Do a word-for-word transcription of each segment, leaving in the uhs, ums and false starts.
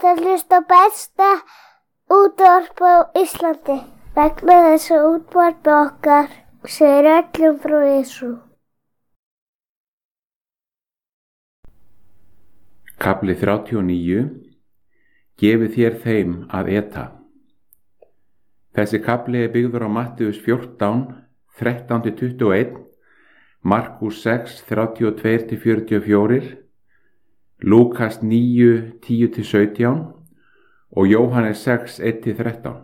ert að hlusta á besta útvarp á Íslandi. Vegna þess að útvarp okkar segir öllum frá Jesú. Kafli þrjátíu og níu. Gefið þér þeim að eta. Þessi kafli er byggður á Mattheus fjórtán, þrettán til tuttugu og einn, Markús sex, þrjátíu og tvö til fjörutíu og fjögur, Lúkas níu, tíu til sautján og Jóhannes sex, eitt til þrettán.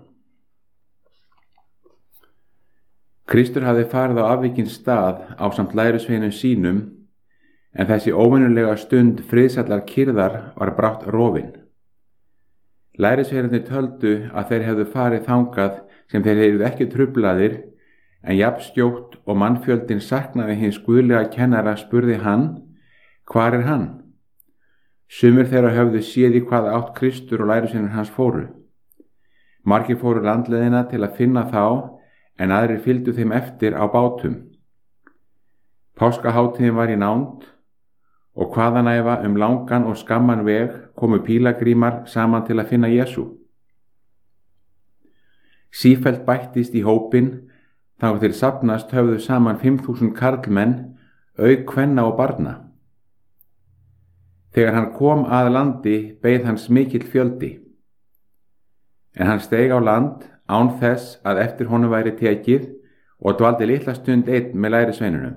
Kristur hafði farið á afvikinn stað ásamt lærisveinum sínum, en þessi óvenjulega stund friðsællar kyrrðar var brátt rofin. Lærisveinarnir töldu að þeir hefðu farið þangað sem þeir hefðu ekki truflaðir, en jafnskjótt og mannfjöldin saknaði hins guðlega kennara spurði hann, hvar er hann? Sumir þeirra höfðu séð í hvaða átt Kristur og lærisveinar hans fóru. Margir fóru landleiðina til að finna þá, en aðrir fylgdu þeim eftir á bátum. Páskahátíðin var í nánd, og hvaðanæfa um langan og skamman veg komu pílagrímar saman til að finna Jesú. Sífellt bættist í hópinn, þangað til safnast höfðu saman fimm þúsund karlmenn, auk kvenna og barna. Þegar hann kom að landi beið hans mikill fjöldi. En hann steig á land án þess að eftir honum væri tekið og dvaldi litla stund einn með lærisveinunum.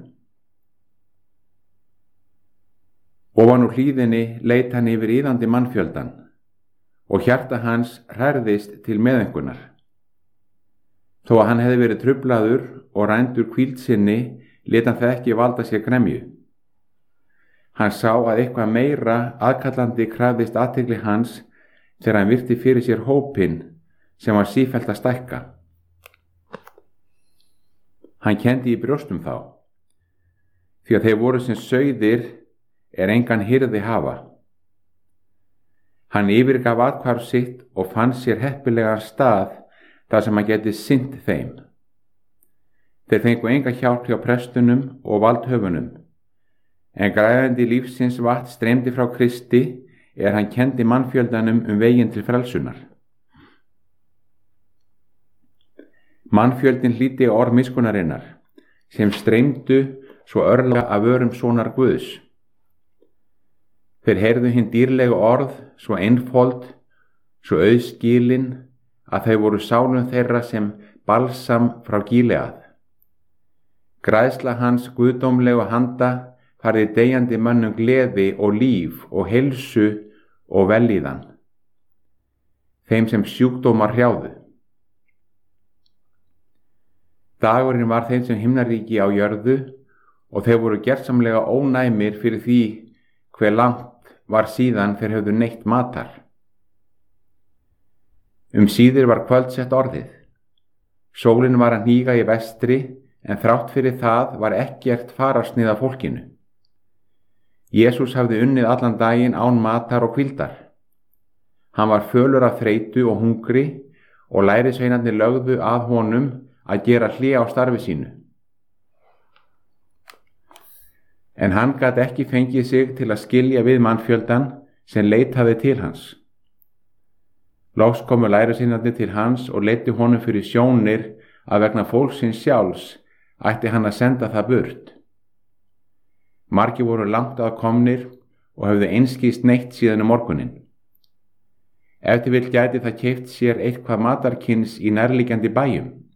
Ofan úr hlíðinni leit hann yfir iðandi mannfjöldan og hjarta hans hrærðist til meðaumkunar. Þó að hann hefði verið truflaður og rændur hvíld sinni, lét hann það ekki valda sér gremju. Hann sá að eitthvað meira aðkallandi krafðist athygli hans þegar hann virti fyrir sér hópinn sem var sífellt að stækka. Hann kenndi í brjóstum þá, því að þeir voru sem sauðir er engan hirði hafa. Hann yfirgaf athvarf sitt og fann sér heppilegan stað þar sem hann geti sinnt þeim. Þeir fengu enga hjálp hjá prestunum og valdhöfunum, en græðandi lífsins vatn streymdi frá Kristi er hann kendi mannfjöldanum um veginn til frelsunar. Mannfjöldin hlýddi á orð miskunnarinnar, sem streymdu svo örlega af vörum sonar Guðs. Þeir heyrðu hinn dýrlegu orð, svo einfold, svo auðskilin, að þau voru sálum þeirra sem balsam frá Gíleað. Græðsla hans guðdómlegu handa farði deyjandi mönnum gleði og líf og heilsu og vellíðan, þeim sem sjúkdómar hrjáðu. Dagurinn var þeim sem himnaríki á jörðu og þeir voru gersamlega ónæmir fyrir því hve langt var síðan þeir höfðu neytt matar. Um síðir var kvöldsett orðið. Sólin var að hníga í vestri, en þrátt fyrir það var ekkert fararsnið af fólkinu. Jesús hafði unnið allan daginn án matar og hvíldar. Hann var fölur af þreytu og hungri og lærisveinarnir lögðu að honum að gera hlé á starfi sínu. En hann gat ekki fengið sig til að skilja við mannfjöldan sem leitaði til hans. Loks komu lærisveinarnir til hans og leiddu honum fyrir sjónir að vegna fólksins sjálfs ætti hann að senda það burt. Margir voru langt að komnir og höfðu einskist neitt síðan um morguninn. Ef til vill gæti það keypt sér eitthvað matarkyns í nærliggjandi bæjum.